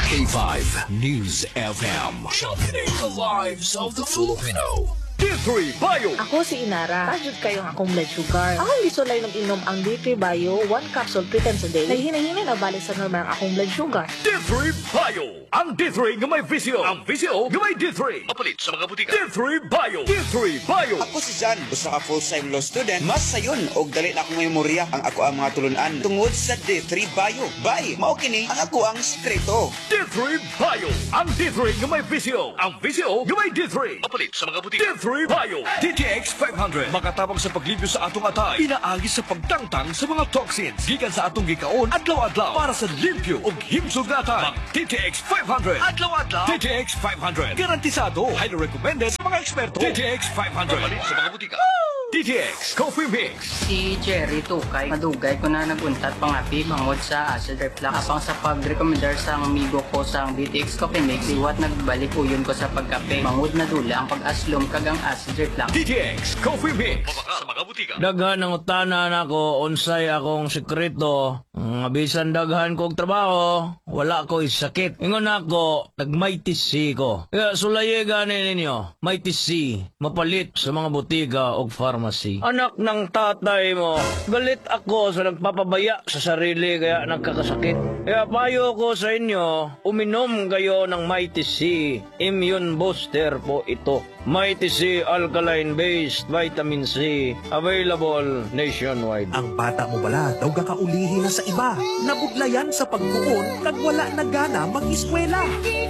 K5 News FM. Sharpening the lives of the Filipino. D3 Bio. Ako si Inara. Tajud kayong akong blood sugar. Ako gisulay inom ang D3 Bio 1 capsule 3 times a day. Nahihinahinay na balik sa normal ang akong blood sugar. D3 Bio. Ang D3 nga may visyo. Ang visyo nga may D3. Mapalit sa mga butika. D3 Bio. D3 Bio. Ako si Jan, usa ka full-time law student. Mas sayon og dali na akong memorya ang ako ang mga tulunan tungod sa D3 Bio. Bye, mao kini ang ako ang sekreto. D3 Bio. Ang D3 nga may visyo. Ang visyo nga may D3. Mapalit sa mga butika. D3 Bio. DTX 500. Makatabang sa paglibyo sa atong atay. Inaagi sa pagtangtang sa mga toxins. Gikan sa atong gikaon adlaw-adlaw para sa limpyo ug himsog na atay. Mag DTX 500. Adlaw-adlaw. DTX 500. Garantisado. Highly recommended sa mga eksperto. DTX 500. Mapalit sa mga butika. DTX Coffee Mix. Si Jerry Tukay, madugay ko na naguntat pangapi bangod sa acid reflux. Apang sa pag-recommendar sa amigo ko sa DTX Coffee Mix, iwat nagbalik uyon ko sa pagkape. Bangod na dula ang pag-aslom kagang acid reflux. DTX Coffee Mix. Mabaka sa mga butika. Daghan ang utanan ako, unsay akong sekreto. Bisan daghan kong trabaho, wala ko sakit. Ingon ako, nagmay-TC ko. Kaya sulaye ganin ninyo, may TC, mapalit sa mga butika o pharmacy. Anak ng tatay mo, galit ako sa nagpapabaya sa sarili kaya nagkakasakit. Kaya payo ko sa inyo, uminom kayo ng may TC, immune booster po ito. May TC alkaline-based vitamin C, available nationwide. Ang bata mo bala daw kakaulihin na sa iba. Nabudlayan sa pagtuon kag wala na gana mag-eskwela.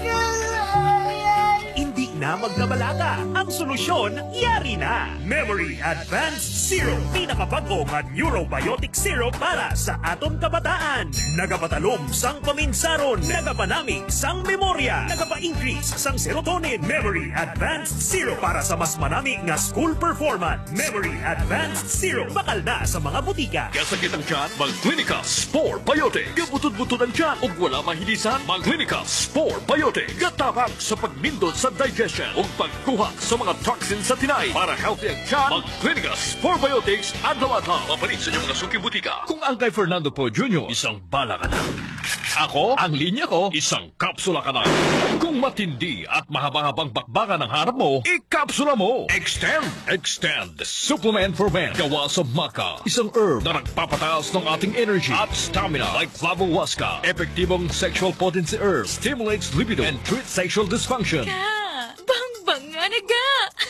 Hindi na magkabalaga. Ang solusyon, yari na. Memory Advanced Syrup. Pinakabago nga neurobiotic syrup para sa aton kabataan. Nagapatalom sang paminsaron. Nagapanamig sang memorya. Nagapa-increase sang serotonin. Memory Advanced Syrup para sa mas manamig nga school performance. Memory Advanced Syrup. Bakal na sa mga butika. Kasakit ang tiyan, mag-Clinica Spore Biotic. Gabutod-butod ang tiyan ug wala mahilisan, mag-Clinica Spore Biotic. Gatabang sa pagmindot sa digestion ug pagkuha sa mga toxins sa tinay. Para healthy ang tiyan, mag-Clinica Spore Biotics adlaw-adlaw. Mapalit sa inyong mga suking butika. Kung ang kay Fernando Po Jr., isang bala ka na. Ako, ang linya ko, isang kapsula ka na. Kung matindi at mahaba-habang bakbakan ang harap mo, ikapsula mo. Extend Supplement for Men. Gawa sa maca. Isang herb na nagpapataas ng ating energy at stamina like flavohuasca. Epektibong sexual potency herb. Stimulates libido and treats sexual dysfunction. Bang-banga na ga!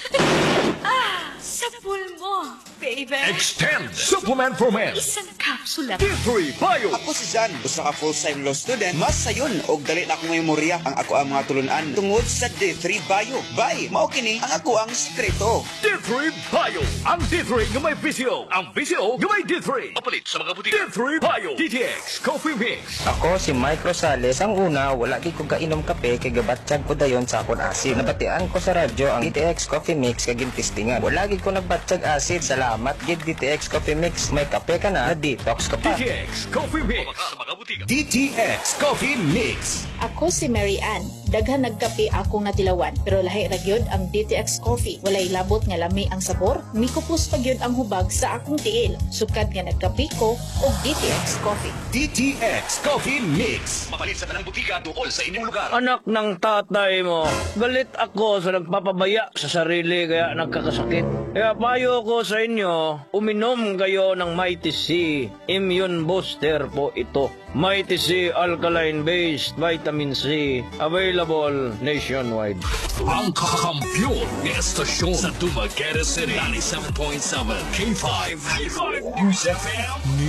Sapul mo, baby! Extend Supplement for Men. Isang kapsula. D3 Bio. Ako si Jan, usa ka full-time law student. Mas sayon og dali na akong memorya ang ako ang mga tulunan tungod sa D3 Bio. Bye, mao kini ang ako ang sekreto. D3 Bio. Ang D3 nga may visyo. Ang visyo nga may D3. Mapalit sa mga butika. D3 Bio. DTX Coffee Mix. Ako si Mike Rosales. Ang una, wala gid ko kainom kape kay gabatsyag ko dayon sa akon asid. Nabatian ko sa radyo ang DTX Coffee Mix kag gintistingan. Wala gid ko nagbatsyag asid. Salamat gid DTX Coffee Mix. May kape ka na, detox ka pa. DTX Coffee Mix. Mabaka sa mga butika. DTX Coffee Mix. Ako si Mary Ann. Daghan nagkape akong natilawan, pero lahi ra gyud ang DTX Coffee. Walay labot nga lami ang sabor, mikupos pa gyud ang hubag sa akong tiil. Sukad nga nagkape ko og DTX Coffee. DTX Coffee Mix. Mapalit sa tanang butika tuol sa inyong lugar. Anak ng tatay mo, galit ako sa nagpapabaya sa sarili kaya nagkakasakit. Kaya payo ko sa inyo, uminom kayo ng Mighty C, immune booster po ito. Mighty C alkaline-based vitamin C, available nationwide. Ang kakampyon ng estasyon sa Dumaguete City. 97.7 K5 News FM.